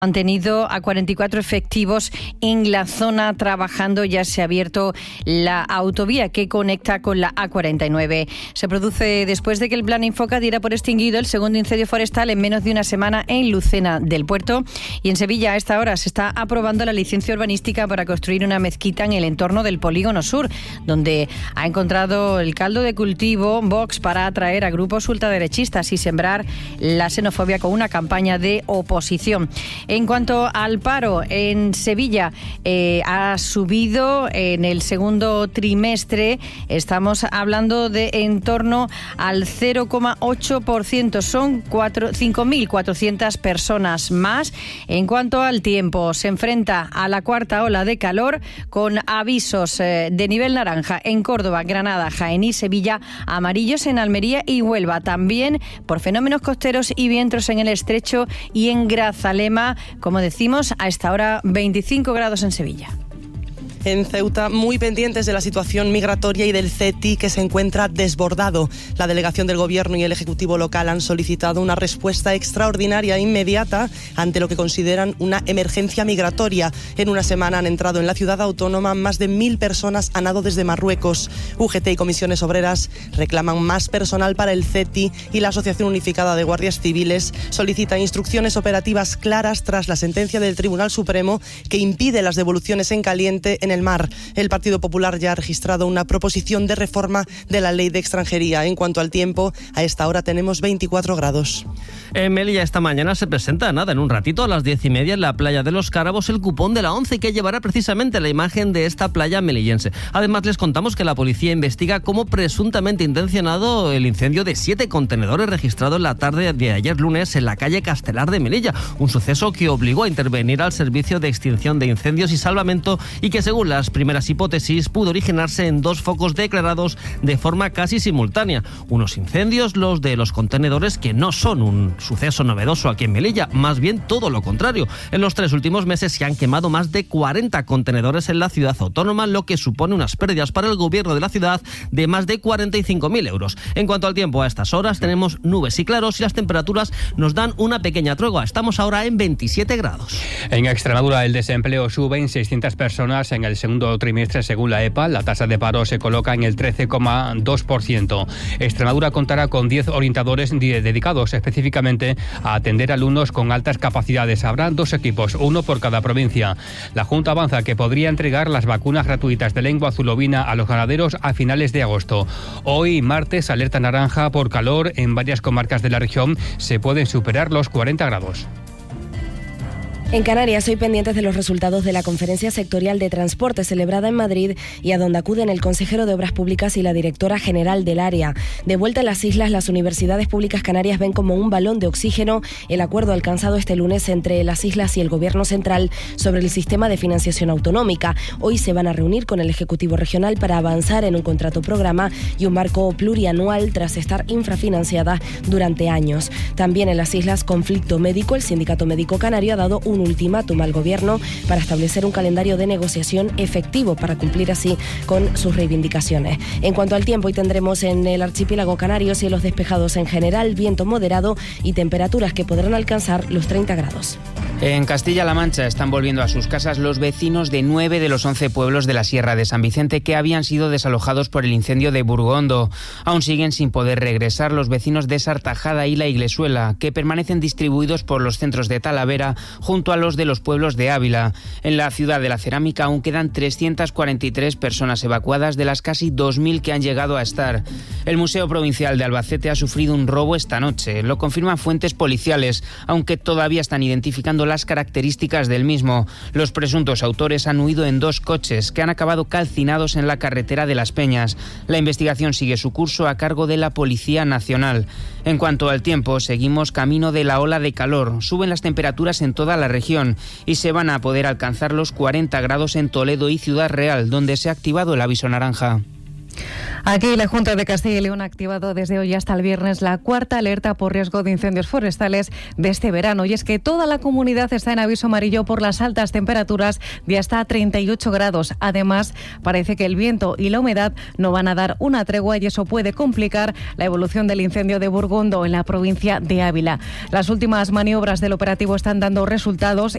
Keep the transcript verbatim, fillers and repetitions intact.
Han tenido a cuarenta y cuatro efectivos en la zona trabajando. Ya se ha abierto la autovía que conecta con la A cuarenta y nueve. Se produce después de que el Plan Infoca diera por extinguido el segundo incendio forestal en menos de una semana en Lucena del Puerto. Y en Sevilla, a esta hora, se está aprobando la licencia urbanística para construir una mezquita en el entorno del Polígono Sur, donde ha encontrado el caldo de cultivo Vox para atraer a grupos ultraderechistas y sembrar la xenofobia con una campaña de oposición. En cuanto al paro, en Sevilla eh, ha subido en el segundo trimestre. Estamos hablando de en torno al cero coma ocho por ciento. Son cinco mil cuatrocientas personas más. En cuanto al tiempo, se enfrenta a la cuarta ola de calor con avisos eh, de nivel naranja en Córdoba, Granada, Jaén y Sevilla, amarillos en Almería y Huelva. También por fenómenos costeros y vientos en el Estrecho y en Grazalema. Como decimos, a esta hora veinticinco grados en Sevilla. En Ceuta, muy pendientes de la situación migratoria y del C E T I, que se encuentra desbordado. La delegación del Gobierno y el Ejecutivo local han solicitado una respuesta extraordinaria e inmediata ante lo que consideran una emergencia migratoria. En una semana han entrado en la ciudad autónoma más de mil personas a nado desde Marruecos. U G T y comisiones obreras reclaman más personal para el C E T I y la Asociación Unificada de Guardias Civiles solicita instrucciones operativas claras tras la sentencia del Tribunal Supremo que impide las devoluciones en caliente en el mar. El Partido Popular ya ha registrado una proposición de reforma de la ley de extranjería. En cuanto al tiempo, a esta hora tenemos veinticuatro grados. En Melilla esta mañana se presenta, nada, en un ratito a las diez y media en la playa de Los Cárabos, el cupón de la ONCE que llevará precisamente la imagen de esta playa melillense. Además, les contamos que la policía investiga como presuntamente intencionado el incendio de siete contenedores registrado en la tarde de ayer lunes en la calle Castelar de Melilla. Un suceso que obligó a intervenir al Servicio de Extinción de Incendios y Salvamento y que, según las primeras hipótesis, pudo originarse en dos focos declarados de forma casi simultánea. Unos incendios, los de los contenedores, que no son un suceso novedoso aquí en Melilla, más bien todo lo contrario. En los tres últimos meses se han quemado más de cuarenta contenedores en la ciudad autónoma, lo que supone unas pérdidas para el gobierno de la ciudad de más de cuarenta y cinco mil euros. En cuanto al tiempo, a estas horas tenemos nubes y claros y las temperaturas nos dan una pequeña tregua. Estamos ahora en veintisiete grados. En Extremadura el desempleo sube en seiscientas personas en el segundo trimestre según la E P A. La tasa de paro se coloca en el trece coma dos por ciento. Extremadura contará con diez orientadores dedicados específicamente a atender alumnos con altas capacidades. Habrá dos equipos, uno por cada provincia. La Junta avanza que podría entregar las vacunas gratuitas de lengua azul-ovina a los ganaderos a finales de agosto. Hoy, martes, alerta naranja por calor en varias comarcas de la región. Se pueden superar los cuarenta grados. En Canarias, hoy pendientes de los resultados de la Conferencia Sectorial de Transporte celebrada en Madrid y a donde acuden el consejero de Obras Públicas y la directora general del área. De vuelta a las islas, las universidades públicas canarias ven como un balón de oxígeno el acuerdo alcanzado este lunes entre las islas y el Gobierno central sobre el sistema de financiación autonómica. Hoy se van a reunir con el Ejecutivo Regional para avanzar en un contrato programa y un marco plurianual tras estar infrafinanciada durante años. También en las islas, conflicto médico. El Sindicato Médico Canario ha dado un ultimátum al Gobierno para establecer un calendario de negociación efectivo para cumplir así con sus reivindicaciones. En cuanto al tiempo, hoy tendremos en el archipiélago canario cielos despejados en general, viento moderado y temperaturas que podrán alcanzar los treinta grados. En Castilla-La Mancha están volviendo a sus casas los vecinos de nueve de los once pueblos de la Sierra de San Vicente que habían sido desalojados por el incendio de Burgondo. Aún siguen sin poder regresar los vecinos de Sartajada y La Iglesuela, que permanecen distribuidos por los centros de Talavera junto a los de los pueblos de Ávila. En la ciudad de la Cerámica aún quedan trescientas cuarenta y tres personas evacuadas de las casi dos mil que han llegado a estar. El Museo Provincial de Albacete ha sufrido un robo esta noche. Lo confirman fuentes policiales, aunque todavía están identificando las características del mismo. Los presuntos autores han huido en dos coches que han acabado calcinados en la carretera de Las Peñas. La investigación sigue su curso a cargo de la Policía Nacional. En cuanto al tiempo, seguimos camino de la ola de calor. Suben las temperaturas en toda la región y se van a poder alcanzar los cuarenta grados en Toledo y Ciudad Real, donde se ha activado el aviso naranja. Aquí la Junta de Castilla y León ha activado desde hoy hasta el viernes la cuarta alerta por riesgo de incendios forestales de este verano. Y es que toda la comunidad está en aviso amarillo por las altas temperaturas de hasta treinta y ocho grados. Además, parece que el viento y la humedad no van a dar una tregua y eso puede complicar la evolución del incendio de Burgondo en la provincia de Ávila. Las últimas maniobras del operativo están dando resultados